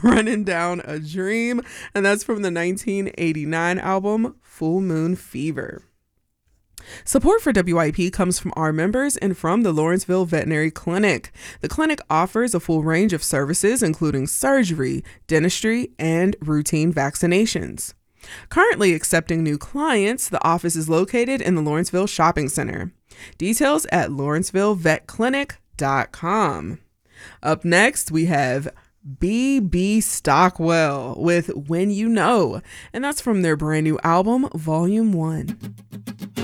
Running Down a Dream, and that's from the 1989 album Full Moon Fever. Support for WIP comes from our members and from the Lawrenceville Veterinary Clinic. The clinic offers a full range of services, including surgery, dentistry, and routine vaccinations. Currently accepting new clients, the office is located in the Lawrenceville Shopping Center. Details at lawrencevillevetclinic.com. Up next, we have B.B. Stockwell with When You Know, and that's from their brand new album, Volume 1.